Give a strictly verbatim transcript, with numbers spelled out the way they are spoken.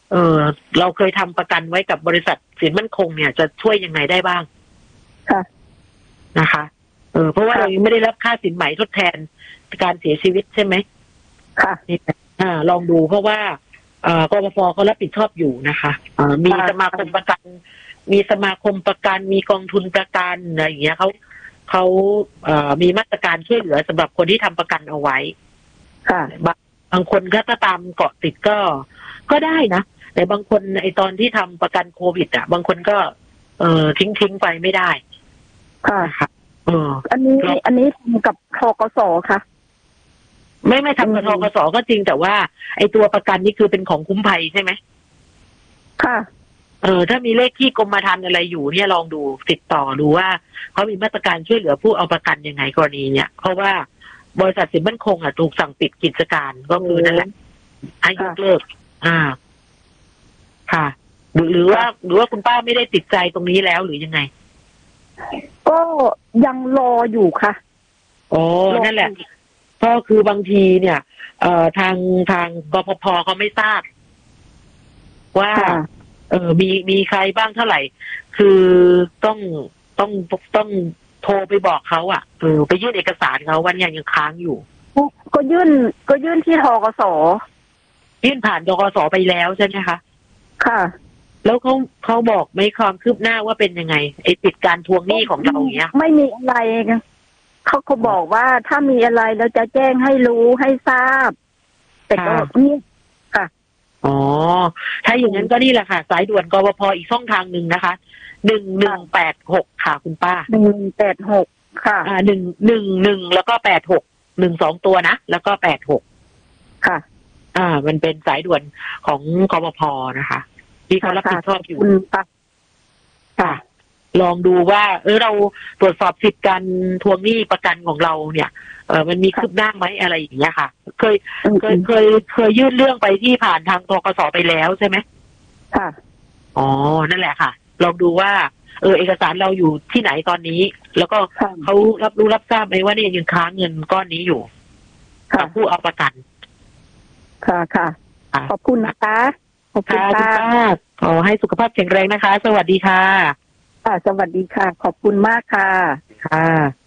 เออเราเคยทำประกันไว้กับบริษัทสินมั่นคงเนี่ยจะช่วยยังไงได้บ้างค่ะนะคะเออเพราะว่าเรายังไม่ได้รับค่าสินไหมทดแทนการเสียชีวิตใช่ไหมค่ะนี่อ่าลองดูเพราะว่าเอ่อกปปเขารับผิดชอบอยู่นะคะอ่ามีสมาคมประกันมีสมาคมประกันมีกองทุนประกันอะไรอย่างเงี้ยเขาเขาเอ่อมีมาตรการช่วยเหลือสำหรับคนที่ทำประกันเอาไว้ค่ะบางคนก็ตามเกาะติดก็ก็ได้นะแต่บางคนไอตอนที่ทำประกันโควิดอ่ะบางคนก็เออทิ้งทิ้งไปไม่ได้ค่ะเอออันนี้อันนี้ทำกับธกสค่ะไม่ไม่ทำกับธกสก็จริงแต่ว่าไอตัวประกันนี่คือเป็นของคุ้มภัยใช่ไหมค่ะเออถ้ามีเลขที่กรมธรรม์อะไรอยู่เนี่ยลองดูติดต่อดูว่าเขามีมาตรการช่วยเหลือผู้เอาประกันยังไงกรณีเนี่ยเพราะว่าบริษัทสินมั่นคงอ่ะถูกสั่งปิดกิจการก็คือนั่นแหละให้ยกเลิกอ่าค่ะหรือว่าหรือว่าคุณป้าไม่ได้ติดใจตรงนี้แล้วหรือยังไงก็ยังรออยู่ค่ะโอ้นั่นแหละก็คือบางทีเนี่ยเอ่อทางทางกปภเขาไม่ทราบว่าเออมีมีใครบ้างเท่าไหร่คือต้องต้องต้องโทรไปบอกเขาอ่ะเออไปยื่นเอกสารเขาวันยังยังค้างอยู่ก็ยื่นก็ยื่นที่ธกสยื่นผ่านธกสไปแล้วใช่ไหมคะค่ะแล้วเขาเขาบอกไหมความคืบหน้าว่าเป็นยังไงไอ้ติดการทวงหนี้ของเราเนี้ยไม่มีอะไรเขาเขาบอกว่าถ้ามีอะไรเราจะแจ้งให้รู้ให้ทราบแต่ก็นี่ค่ะอ๋อถ้าอย่างนั้นก็นี่แหละค่ะสายด่วนกปภอีกช่องทางหนึ่งนะคะหนึ่งหนึ่งแปดหกค่ะคุณป้าหนึ่งแปดหกค่ะอ่าหนึ่งหนึ่งหนึ่งแล้วก็แปดหกหนึ่งสองตัวนะแล้วก็แปดหกค่ะอ่ามันเป็นสายด่วนของกปภนะคะที่เขารับผิดชอบอยู่ค่ะลองดูว่าเออเราตรวจสอบสิทธิการทวงหนี้ประกันของเราเนี่ยเออมันมีคืบหน้าไหมอะไรอย่างเงี้ยค่ะเคยเคยเคยเคยยื่นเรื่องไปที่ผ่านทางธกสไปแล้วใช่ไหมค่ะอ๋อนั่นแหละค่ะลองดูว่าเออเอกสารเราอยู่ที่ไหนตอนนี้แล้วก็เขารับรู้รับทราบไหมว่าเนี่ยยังค้างเงินก้อนนี้อยู่กับผู้เอาประกันค่ะค่ะขอบคุณนะคะขอบคุณค่ะขอให้สุขภาพแข็งแรงนะคะสวัสดีค่ะค่ะสวัสดีค่ะขอบคุณมากค่ะค่ะ